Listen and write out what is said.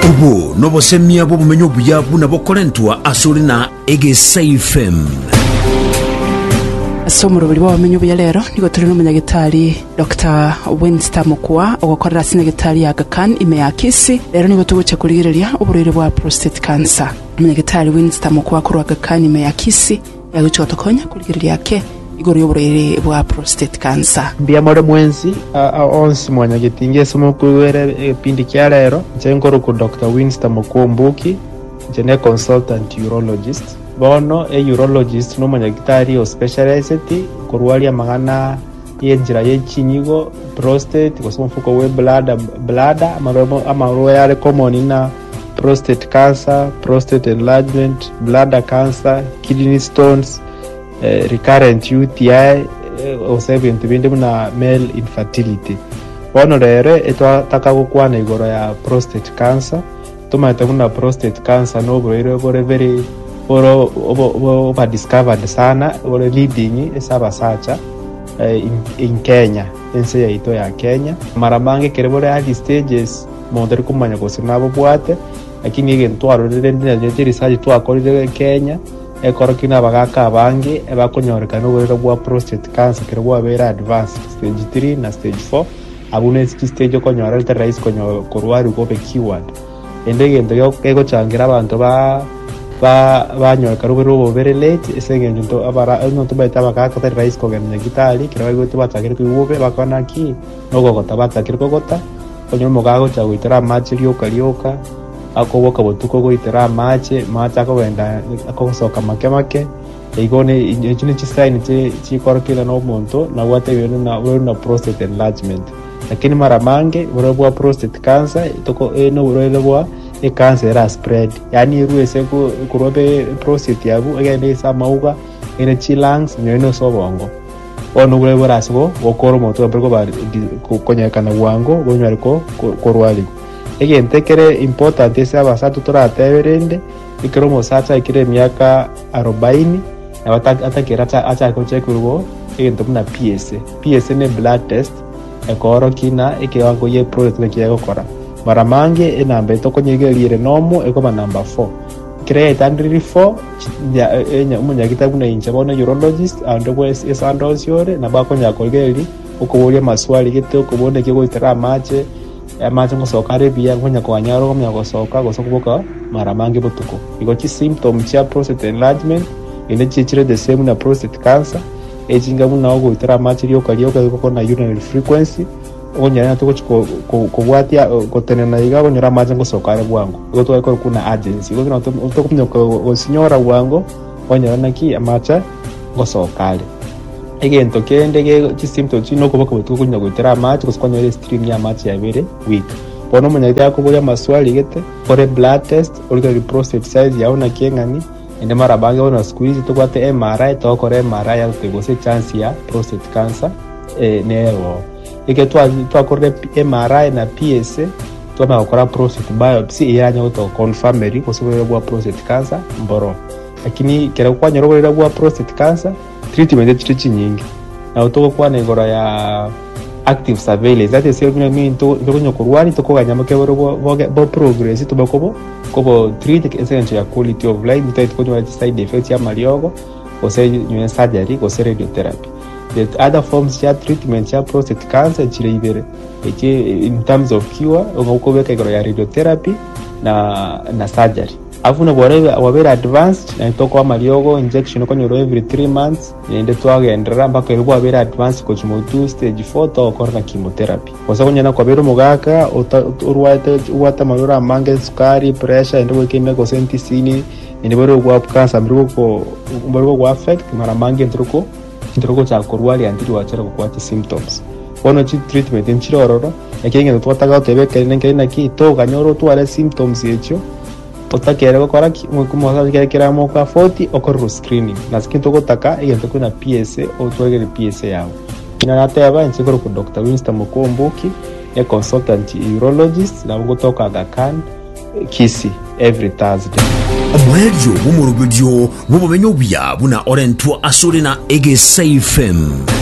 Ubu nobo semia bo bumenyo buya buna bokolentwa asuri na Egesa FM. Somero buli bamenyo buya lero niko turi n'umunyagitari Dr. Winston Mukwa ogokorera sinagitari ya Aga Khan ime ya Kisi. Lero niko tubuce kurigireria uburere bwa prostate cancer. Umunyagitari Winston Mukwa kuri Aga Khan ime ya Kisi yagucho tokonya kurigireria ke igoro y'uburere bwa prostate cancer. Mbia mora mwenzi onsi mwanyagitinge somo kuwere pindi kya lero njenkoro ku Dr. Winston Mukwa Mbuki jene consultant urologist. Bono urologist no manyagitari o specialized kurwalia magana yenjira y'ekinyigo prostate kusoma mfuko we bladder amaro yale common na prostate cancer, prostate enlargement, bladder cancer, kidney stones, recurrent UTI osebintu bindi na male infertility. Bono rero etwataka gukwana igoro ya prostate cancer tumata kuna prostate cancer no bore very over discovered sana or leading esaba sacha in Kenya ense ya ito ya Kenya maramange kerebore early stages mondere kumanya kosinabo bwate lakini igentwaro ndende research twakorire Kenya ekorokina bagaka abange ebakonyoreka no bwero bwa prostate cancer kerebo abera advanced stage 3 na stage 4 abune stage konyora te rais korwari ko be keyword endege ndo kego changira abantu banyoreka rubero very late esenge ndo abara no tubaita bakaka te rais ko ganya gitali kiraba gote batakire kuwobe bakona ki nogo gota batakire kogota onyomo gago cha guitara machirio kalioka akoboka botuko goitera mache ko wenda akosoka make igone injini chisign chikorokila no monto na wate na prostate enlargement lakini mara mange bwa prostate cancer toko no bwa cancer era spread yani ruese kurobe prostate yabu agende samauga ene chilangs nyono sobongo ono bwa asgo okoro moto berko ba konyekana wango gonyariko korwali egentekere important ese abasatu torateberende ikromo sacha ikire miaka 40 na atakira acha kochekurwo egento na PSA ne blood test ekoro kina ekiwango ye prostate kiyago kora maramange enamba itokonyegerire nomo ekoba number 4 create and 4 ya enya umunyagita kuna incha bona urologist and is andosiore na bakonya kolgeri ukubulia maswali gite ukubone kigo itara mache amaje ngosokare bia ngonya kwanyaro komya gosoka gosokuboka maramange botuko igo chi symptom cha prostate enlargement ine chichire the same na prostate cancer ejinga muna ogo itara mache rio ko na urinary frequency onyana tuko kubwatia kotenena igabo nyora maje ngosokare bwango igo to kuna urgency igo no to kumnya ko sinyora bwango onyana naki amacha ngosokare egento kende ge symptom chino kuboka botuko kunya gutera amache kuskonyere stream ya amache yabere week bono munyagita yakuboya maswali gete for a blood test olga prostate size yaona kengani ende mara bange ona squeeze to kwate MRI to kore MRI ya tegose chance ya prostate cancer nero ike to kore MRI na PSA to na kora prostate biopsy iranya to confirmatory kusobera bwa prostate cancer mboro lakini kera kwanya robo bwa prostate cancer treatment chichi nyingi na utoko kwa negora ya active surveillance that is helping me to nyo kurwani to ko ganyama ke bo progress to kobo treat essential ya quality of life mitaito ko side effects ya maliogo ose nyo surgery ko radiotherapy the other forms ya treatment ya prostate cancer chile ibere in terms of cure ngokobeka igoro ya radiotherapy na surgery afuna wabera advanced na itoko amaliogo injection ko nyoro every 3 months ende twagendera mpaka ibo wabera advanced ko chimo2 stage 4 to korna chemotherapy osakonyana kwa bero mugaka urwate uwata malura mange sukari pressure ende wekime ko sentisini ende bero kwa cancer mbero ko affect mara mange ndruko cha korwali antiri wachara ko kwati symptoms ono chi treatment nchirororo yakenge twataka tebeka nenge ki to ganyoro twale symptoms yecho otakere gukora kumuhaza kera moka 40 okoro screening nasikinto gotaka igento kuna PSA otwegere PSA yawo ina nateba nchikoro ku Dr. Winston Mukwa Mbuki a consultant urologist na ngotoka Aga Khan Kisi every Thursday omwejo bumurugudio bubumenyo bya buna orentwa asuri na Egesa FM.